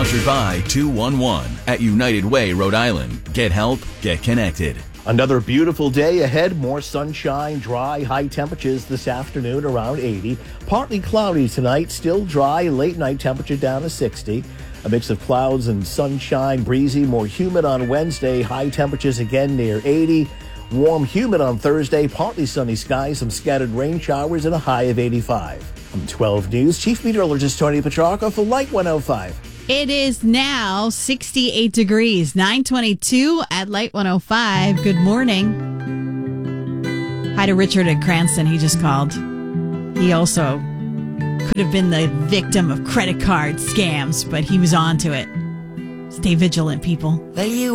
Sponsored by 211 at United Way, Rhode Island. Get help, get connected. Another beautiful day ahead. More sunshine, dry, high temperatures this afternoon around 80. Partly cloudy tonight, still dry, late night temperature down to 60. A mix of clouds and sunshine, breezy, more humid on Wednesday. High temperatures again near 80. Warm, humid on Thursday, partly sunny skies, some scattered rain showers, and a high of 85. From 12 News, Chief Meteorologist Tony Petrarca for Light 105. It is now 68 degrees, 9:22 at Light 105. Good morning. Hi to Richard at Cranston. He just called. He also could have been the victim of credit card scams, but he was on to it. Stay vigilant, people. Well, you